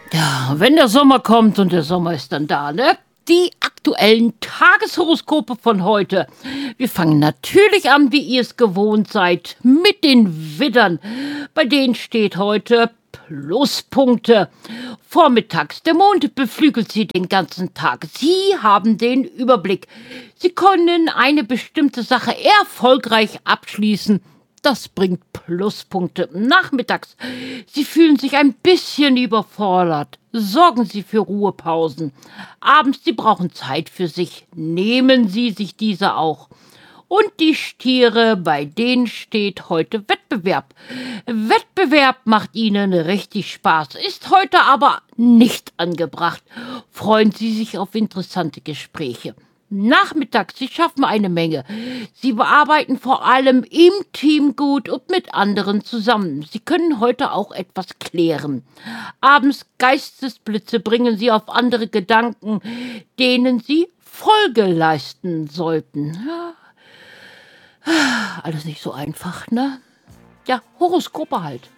Ja, wenn der Sommer kommt und der Sommer ist dann da, ne? Die aktuellen Tageshoroskope von heute. Wir fangen natürlich an, wie ihr es gewohnt seid, mit den Widdern. Bei denen steht heute Pluspunkte. Vormittags, der Mond beflügelt sie den ganzen Tag. Sie haben den Überblick. Sie können eine bestimmte Sache erfolgreich abschließen. Das bringt Pluspunkte. Nachmittags. Sie fühlen sich ein bisschen überfordert. Sorgen Sie für Ruhepausen. Abends, Sie brauchen Zeit für sich. Nehmen Sie sich diese auch. Und die Stiere, bei denen steht heute Wettbewerb. Wettbewerb macht Ihnen richtig Spaß, ist heute aber nicht angebracht. Freuen Sie sich auf interessante Gespräche. Nachmittags, Sie schaffen eine Menge. Sie bearbeiten vor allem im Team gut und mit anderen zusammen. Sie können heute auch etwas klären. Abends Geistesblitze bringen Sie auf andere Gedanken, denen Sie Folge leisten sollten. Ja, alles nicht so einfach, ne? Ja, Horoskope halt.